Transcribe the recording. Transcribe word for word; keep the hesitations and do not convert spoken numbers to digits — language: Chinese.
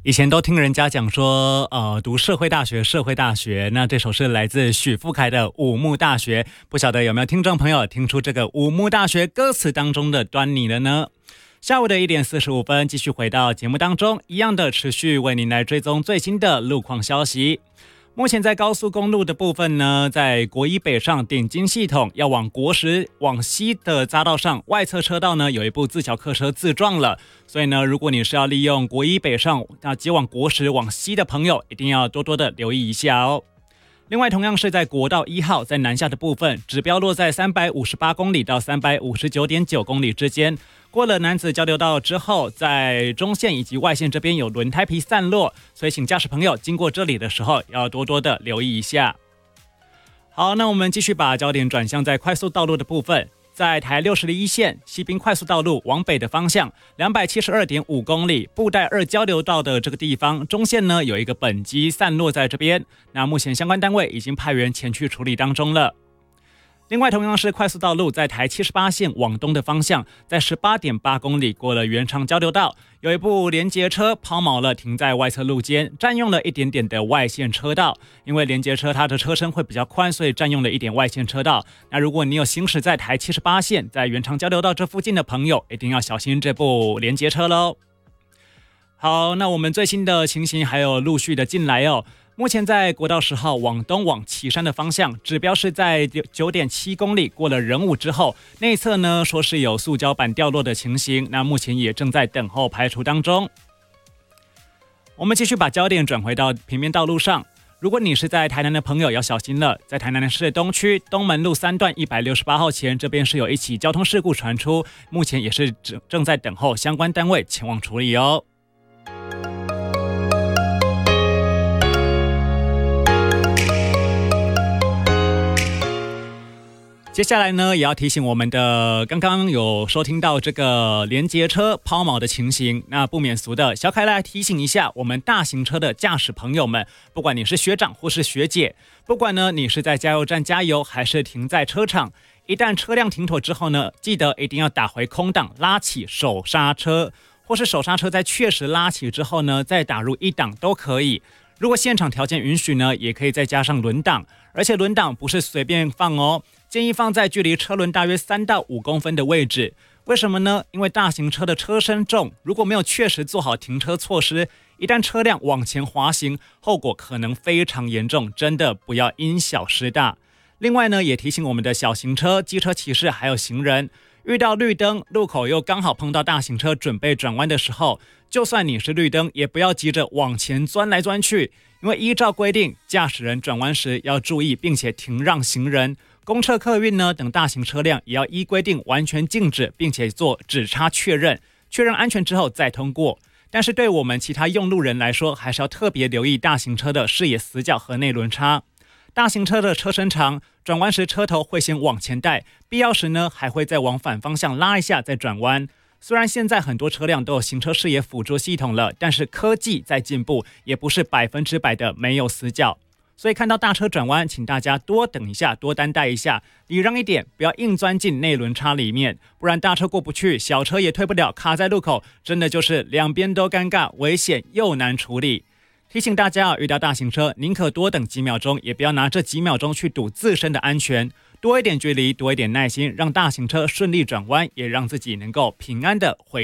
以前都听人家讲说，呃，读社会大学，社会大学。那这首是来自许富凯的《五木大学》，不晓得有没有听众朋友听出这个五木大学歌词当中的端倪了呢？下午的一点四十五分，继续回到节目当中，一样的持续为您来追踪最新的路况消息。目前在高速公路的部分呢，在国一北上顶金系统要往国十往西的匝道上，外侧车道呢有一部自小客车自撞了，所以呢，如果你是要利用国一北上那接往国十往西的朋友，一定要多多的留意一下哦。另外，同样是在国道一号在南下的部分，指标落在三百五十八公里到三百五十九点九公里之间。过了南子交流道之后，在中线以及外线这边有轮胎皮散落，所以请驾驶朋友经过这里的时候要多多的留意一下。好，那我们继续把焦点转向在快速道路的部分。在台六十一线西滨快速道路往北的方向 两百七十二点五公里布袋二交流道的这个地方，中线呢有一个本机散落在这边，那目前相关单位已经派员前去处理当中了。另外，同样是快速道路，在台七十八线往东的方向，在 十八点八公里过了原长交流道，有一部联结车抛锚了，停在外侧路肩，占用了一点点的外线车道。因为联结车它的车身会比较宽，所以占用了一点外线车道。那如果你有行驶在台七十八线，在原长交流道这附近的朋友，一定要小心这部联结车咯。好，那我们最新的情形还有陆续的进来哦。目前在国道十号往东往旗山的方向，指标是在 九点七公里过了仁武之后，内侧呢说是有塑胶板掉落的情形，那目前也正在等候排除当中。我们继续把焦点转回到平面道路上，如果你是在台南的朋友要小心了，在台南市东区东门路三段一百六十八号前，这边是有一起交通事故传出，目前也是正在等候相关单位前往处理哦。接下来呢，也要提醒我们的刚刚有收听到这个联结车抛锚的情形，那不免俗的小凯来提醒一下我们大型车的驾驶朋友们，不管你是学长或是学姐，不管呢你是在加油站加油还是停在车场，一旦车辆停妥之后呢，记得一定要打回空档，拉起手刹车，或是手刹车在确实拉起之后呢，再打入一档都可以。如果现场条件允许呢，也可以再加上轮档，而且轮档不是随便放哦，建议放在距离车轮大约三到五公分的位置。为什么呢？因为大型车的车身重，如果没有确实做好停车措施，一旦车辆往前滑行，后果可能非常严重，真的不要因小失大。另外呢，也提醒我们的小型车、机车骑士还有行人，遇到绿灯，路口又刚好碰到大型车准备转弯的时候，就算你是绿灯，也不要急着往前钻来钻去，因为依照规定，驾驶人转弯时要注意，并且停让行人。公车客运呢等大型车辆也要依规定完全静止，并且做指叉确认，确认安全之后再通过。但是对我们其他用路人来说，还是要特别留意大型车的视野死角和内轮差。大型车的车身长，转弯时车头会先往前带，必要时呢还会再往反方向拉一下再转弯。虽然现在很多车辆都有行车视野辅助系统了，但是科技在进步，也不是百分之百的没有死角。所以看到大车转弯，请大家多等一下，多担待一下，礼让一点，不要硬钻进内轮差里面，不然大车过不去，小车也退不了，卡在路口，真的就是两边都尴尬，危险又难处理。提醒大家，遇到大型车，宁可多等几秒钟，也不要拿这几秒钟去赌自身的安全。多一点距离，多一点耐心，让大型车顺利转弯，也让自己能够平安的回